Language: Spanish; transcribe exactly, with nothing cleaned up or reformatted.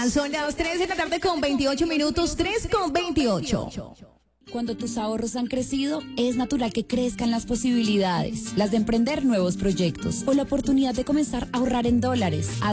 Oigan, son las tres de la tarde con veintiocho minutos, tres con veintiocho. Cuando tus ahorros han crecido, es natural que crezcan las posibilidades, las de emprender nuevos proyectos o la oportunidad de comenzar a ahorrar en dólares.